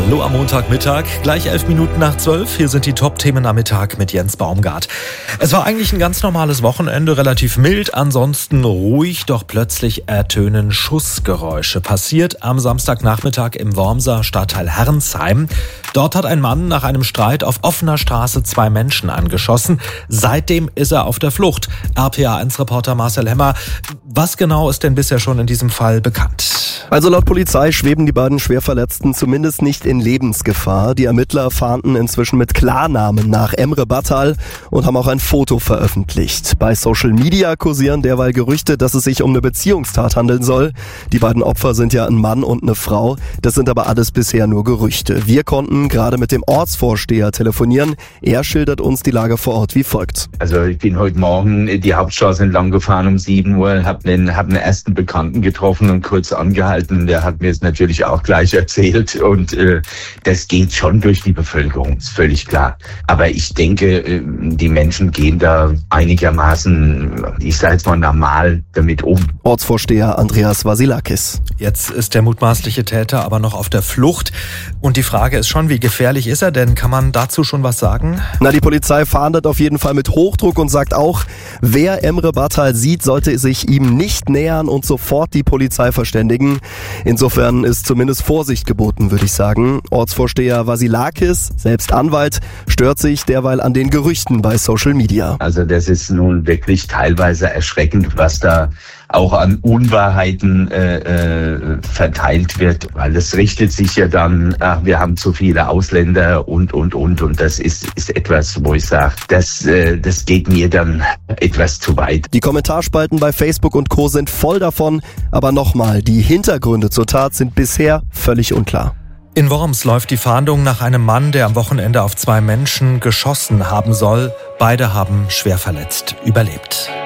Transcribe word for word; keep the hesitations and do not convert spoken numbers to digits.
Hallo am Montagmittag, gleich elf Minuten nach zwölf. Hier sind die Top-Themen am Mittag mit Jens Baumgart. Es war eigentlich ein ganz normales Wochenende, relativ mild, ansonsten ruhig, doch plötzlich ertönen Schussgeräusche. Passiert am Samstagnachmittag im Wormser Stadtteil Herrnsheim. Dort hat ein Mann nach einem Streit auf offener Straße zwei Menschen angeschossen. Seitdem ist er auf der Flucht. R P A eins Reporter Marcel Hemmer, was genau ist denn bisher schon in diesem Fall bekannt? Also laut Polizei schweben die beiden Schwerverletzten zumindest nicht in Lebensgefahr. Die Ermittler fahnden inzwischen mit Klarnamen nach Emre Battal und haben auch ein Foto veröffentlicht. Bei Social Media kursieren derweil Gerüchte, dass es sich um eine Beziehungstat handeln soll. Die beiden Opfer sind ja ein Mann und eine Frau. Das sind aber alles bisher nur Gerüchte. Wir konnten gerade mit dem Ortsvorsteher telefonieren. Er schildert uns die Lage vor Ort wie folgt. Also ich bin heute Morgen die Hauptstraße entlang gefahren um sieben Uhr, habe einen, hab einen ersten Bekannten getroffen und kurz angehalten. Der hat mir es natürlich auch gleich erzählt und äh, das geht schon durch die Bevölkerung, ist völlig klar. Aber ich denke, äh, die Menschen gehen da einigermaßen, ich sage jetzt mal normal damit um. Ortsvorsteher Andreas Vasilakis. Jetzt ist der mutmaßliche Täter aber noch auf der Flucht. Und die Frage ist schon, wie gefährlich ist er denn? Kann man dazu schon was sagen? Na, die Polizei fahndet auf jeden Fall mit Hochdruck und sagt auch, wer Emre Battal sieht, sollte sich ihm nicht nähern und sofort die Polizei verständigen. Insofern ist zumindest Vorsicht geboten, würde ich sagen. Ortsvorsteher Vasilakis, selbst Anwalt, stört sich derweil an den Gerüchten bei Social Media. Also das ist nun wirklich teilweise erschreckend, was da auch an Unwahrheiten äh, äh, verteilt wird, weil es richtet sich ja dann, ach, wir haben zu viele Ausländer und, und, und. Und das ist, ist etwas, wo ich sage, das, äh, das geht mir dann etwas zu weit. Die Kommentarspalten bei Facebook und Co. sind voll davon. Aber nochmal, die Hintergründe zur Tat sind bisher völlig unklar. In Worms läuft die Fahndung nach einem Mann, der am Wochenende auf zwei Menschen geschossen haben soll. Beide haben schwer verletzt überlebt.